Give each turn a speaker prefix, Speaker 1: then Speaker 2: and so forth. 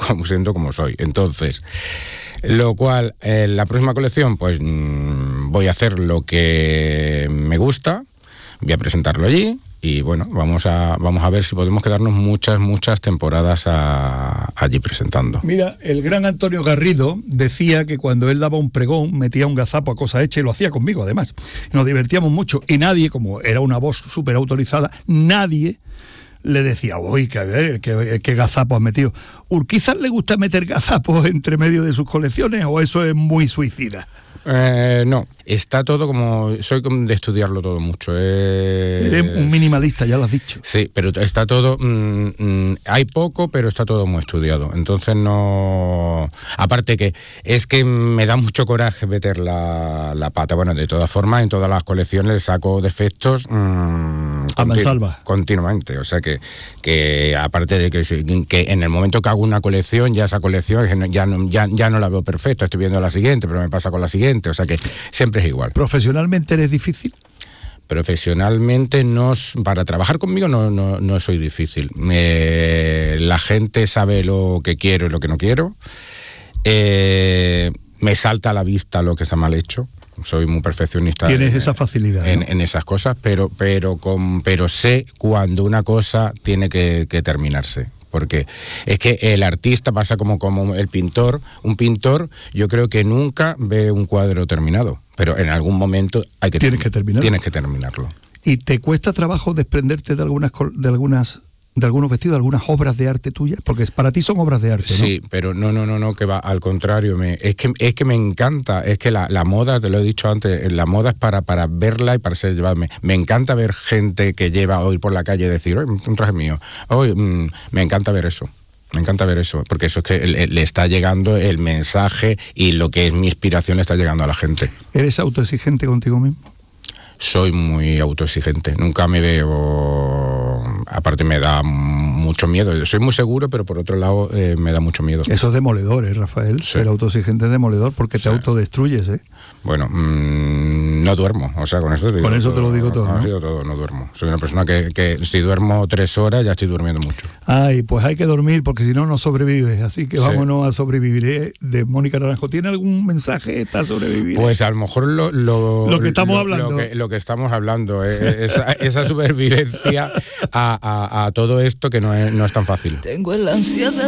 Speaker 1: como soy. Entonces, lo cual, la próxima colección, pues voy a hacer lo que me gusta, voy a presentarlo allí y bueno, vamos a ver si podemos quedarnos muchas temporadas allí presentando.
Speaker 2: Mira, el gran Antonio Garrido decía que cuando él daba un pregón metía un gazapo a cosa hecha y lo hacía conmigo además. Nos divertíamos mucho y nadie, como era una voz súper autorizada, nadie le decía, uy, qué gazapo has metido. ¿Urquizar le gusta meter gazapos entre medio de sus colecciones o eso es muy suicida?
Speaker 1: No, está todo como... Soy de estudiarlo todo mucho.
Speaker 2: Eres un minimalista, ya lo has dicho.
Speaker 1: Sí, pero está todo... hay poco, pero está todo muy estudiado. Entonces no... Aparte que es que me da mucho coraje meter la pata. Bueno, de todas formas, en todas las colecciones le saco defectos...
Speaker 2: a mansalva.
Speaker 1: Continuamente. O sea que aparte de que en el momento que hago una colección, ya esa colección ya no la veo perfecta. Estoy viendo la siguiente, pero me pasa con la siguiente. O sea que siempre es igual.
Speaker 2: ¿Profesionalmente eres difícil?
Speaker 1: Profesionalmente para trabajar conmigo no soy difícil. La gente sabe lo que quiero y lo que no quiero. Me salta a la vista lo que está mal hecho. Soy muy perfeccionista.
Speaker 2: Tienes esa facilidad, ¿no?
Speaker 1: en esas cosas, pero sé cuando una cosa tiene que terminarse. Porque es que el artista pasa como el pintor. Un pintor, yo creo que nunca ve un cuadro terminado, pero en algún momento tienes que terminarlo.
Speaker 2: ¿Y te cuesta trabajo desprenderte de algunos vestidos, de algunas obras de arte tuyas? Porque para ti son obras de arte, ¿no?
Speaker 1: Sí, pero no, que va, al contrario, es que me encanta, es que la moda, te lo he dicho antes, la moda es para verla y para ser llevarme. Me encanta ver gente que lleva hoy por la calle y decir, hoy un traje mío, hoy me encanta ver eso. Me encanta ver eso, porque eso es que le está llegando el mensaje y lo que es mi inspiración le está llegando a la gente.
Speaker 2: ¿Eres autoexigente contigo mismo?
Speaker 1: Soy muy autoexigente, nunca me veo... Aparte me da mucho miedo, soy muy seguro, pero por otro lado me da mucho miedo.
Speaker 2: Eso es demoledor, Rafael, sí. Ser autoexigente es demoledor porque te autodestruyes,
Speaker 1: Bueno, no duermo, o sea, con eso te digo.
Speaker 2: Con eso te lo digo todo,
Speaker 1: ¿no? No duermo. Soy una persona que si duermo 3 horas ya estoy durmiendo mucho.
Speaker 2: Ay, pues hay que dormir porque si no sobrevives, así que vámonos a sobrevivir. De Mónica Naranjo, ¿tiene algún mensaje para sobrevivir?
Speaker 1: Pues a lo mejor lo que estamos hablando. Lo que estamos hablando, esa supervivencia a todo esto que no es tan fácil.
Speaker 3: Tengo el ansiedad.